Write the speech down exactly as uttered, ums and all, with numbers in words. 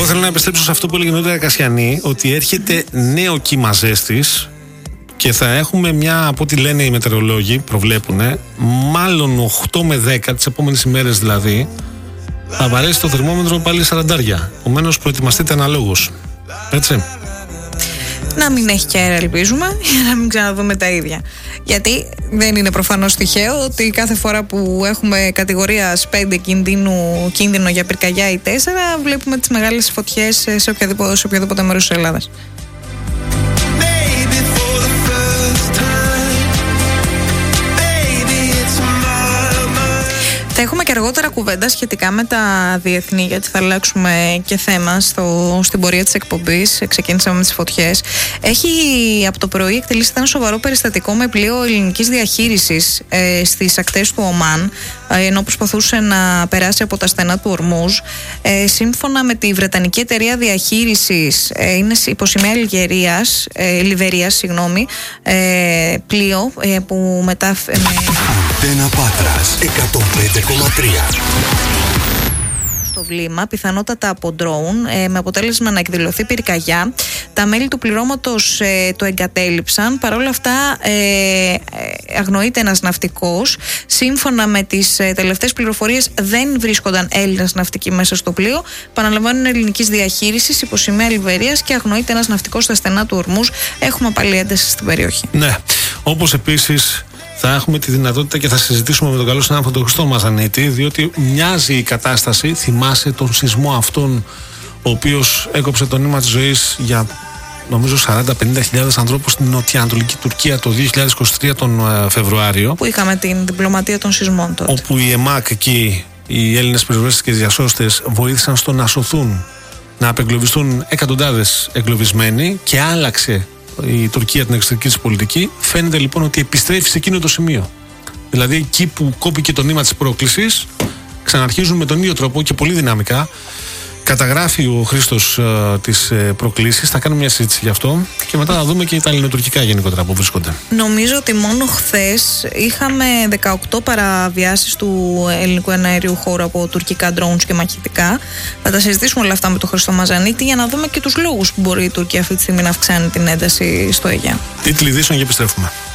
θέλω να επιστρέψω σε αυτό που έλεγε νωρίτερα Κασιανή, ότι έρχεται νέο κύμα ζέστης και θα έχουμε μια, από ό,τι λένε οι μετεωρολόγοι, προβλέπουν, μάλλον οκτώ με δέκα, τις επόμενες ημέρες δηλαδή, θα βαρέσει το θερμόμετρο πάλι σαραντάρια. Επομένως, προετοιμαστείτε αναλόγως. Έτσι. Να μην έχει και αέρα, ελπίζουμε, για να μην ξαναδούμε τα ίδια. Γιατί δεν είναι προφανώς τυχαίο ότι κάθε φορά που έχουμε κατηγορία πέντε κινδύνου, κίνδυνο για πυρκαγιά ή τέσσερα, βλέπουμε τις μεγάλες φωτιές σε οποιαδήποτε, σε οποιαδήποτε μέρος της Ελλάδας. Θα έχουμε και αργότερα κουβέντα σχετικά με τα διεθνή, γιατί θα αλλάξουμε και θέμα στο, στην πορεία της εκπομπής. Ξεκίνησαμε με τις φωτιές. Έχει από το πρωί εκτελήσει ένα σοβαρό περιστατικό με πλοίο ελληνικής διαχείρισης ε, στις ακτές του Ομάν, ε, ενώ προσπαθούσε να περάσει από τα στενά του Ορμούζ. Ε, σύμφωνα με τη Βρετανική εταιρεία διαχείρισης, ε, είναι υποσημαία Λιβερίας, ε, Λιβερίας, συγγνώμη, ε, πλοίο ε, που μετά. Ε, με... Αντένα Πάτρας εκατόν πέντε κόμμα τρία. Στο βλήμα, πιθανότατα από ντρόουν, ε, με αποτέλεσμα να εκδηλωθεί πυρκαγιά. Τα μέλη του πληρώματος ε, το εγκατέλειψαν. Παρ' όλα αυτά, ε, αγνοείται ένας ναυτικός. Σύμφωνα με τις ε, τελευταίες πληροφορίες, δεν βρίσκονταν Έλληνας ναυτικοί μέσα στο πλοίο. Παραλαμβάνουν ελληνικής διαχείρισης, υποσημαία Λιβερίας, και αγνοείται ένας ναυτικός στα στενά του Ορμούζ. Έχουμε πάλι ένταση στην περιοχή. Ναι. Όπως επίσης θα έχουμε τη δυνατότητα και θα συζητήσουμε με τον καλό συνάδελφο τον Χριστό Μαζανίτη, διότι μοιάζει η κατάσταση. Θυμάσαι τον σεισμό αυτόν, ο οποίος έκοψε το νήμα της ζωής για νομίζω σαράντα με πενήντα χιλιάδες ανθρώπους στην νοτιοανατολική Τουρκία το δύο χιλιάδες είκοσι τρία τον Φεβρουάριο. Που είχαμε την διπλωματία των σεισμών τότε. Όπου η ΕΜΑΚ εκεί, οι Έλληνες πυροσβέστες και διασώστες, βοήθησαν στο να σωθούν, να απεγκλωβιστούν εκατοντάδες εγκλωβισμένοι, και άλλαξε η Τουρκία την εξωτερική της πολιτική. Φαίνεται λοιπόν ότι επιστρέφει σε εκείνο το σημείο. Δηλαδή εκεί που κόπηκε το νήμα της πρόκλησης, ξαναρχίζουν με τον ίδιο τρόπο και πολύ δυναμικά. Καταγράφει ο Χρήστος uh, τις uh, προκλήσεις. Θα κάνουμε μια συζήτηση γι' αυτό και μετά θα δούμε και τα ελληνοτουρκικά γενικότερα που βρίσκονται. Νομίζω ότι μόνο χθες είχαμε δεκαοκτώ παραβιάσεις του ελληνικού εναέριου χώρου από τουρκικά drones και μαχητικά. Θα τα συζητήσουμε όλα αυτά με τον Χρήστο Μαζανίτη για να δούμε και τους λόγους που μπορεί η Τουρκία αυτή τη στιγμή να αυξάνει την ένταση στο Αιγαίο. Τίτλοι ειδήσεων και επιστρέφουμε.